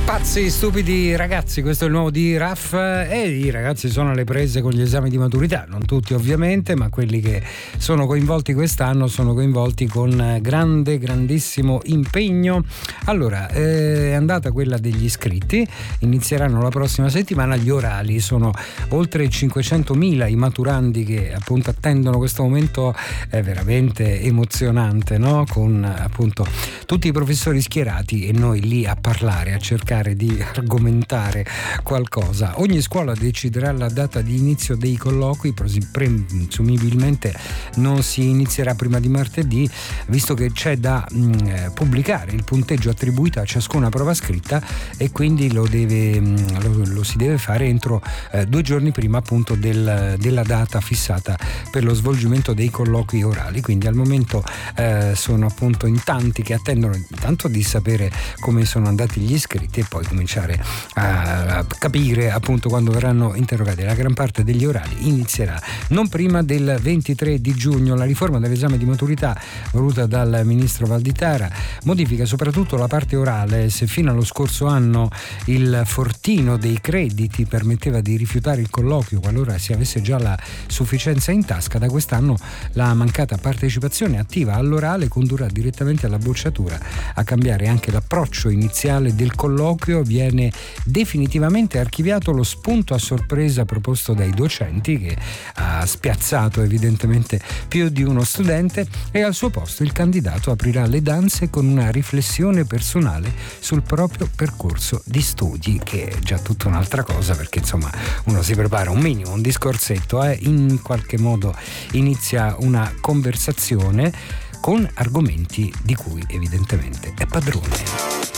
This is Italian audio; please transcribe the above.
Pazzi, stupidi ragazzi, questo è il nuovo di Raff, e i ragazzi sono alle prese con gli esami di maturità, non tutti ovviamente, ma quelli che sono coinvolti quest'anno sono coinvolti con grandissimo impegno. Allora, è andata quella degli iscritti, inizieranno la prossima settimana gli orali, sono oltre 500.000 i maturandi che appunto attendono questo momento, è veramente emozionante, no? Con appunto tutti i professori schierati e noi lì a parlare, a cercare di argomentare qualcosa. Ogni scuola deciderà la data di inizio dei colloqui, presumibilmente non si inizierà prima di martedì, visto che c'è da pubblicare il punteggio attribuito a ciascuna prova scritta e quindi lo si deve fare entro 2 giorni prima appunto della data fissata per lo svolgimento dei colloqui orali. Quindi al momento sono appunto in tanti che attendono intanto di sapere come sono andati gli iscritti e poi cominciare a capire appunto quando verranno interrogati. La gran parte degli orali inizierà non prima del 23 di giugno. La riforma dell'esame di maturità voluta dal ministro Valditara modifica soprattutto la parte orale. Se fino allo scorso anno il fortino dei crediti permetteva di rifiutare il colloquio qualora si avesse già la sufficienza in tasca, da quest'anno la mancata partecipazione attiva all'orale condurrà direttamente alla bocciatura. A cambiare anche l'approccio iniziale del colloquio, viene definitivamente archiviato lo spunto a sorpresa proposto dai docenti, che ha spiazzato evidentemente più di uno studente, e al suo posto il candidato aprirà le danze con una riflessione personale sul proprio percorso di studi, che è già tutta un'altra cosa, perché insomma uno si prepara un minimo, un discorsetto, in qualche modo inizia una conversazione con argomenti di cui evidentemente è padrone.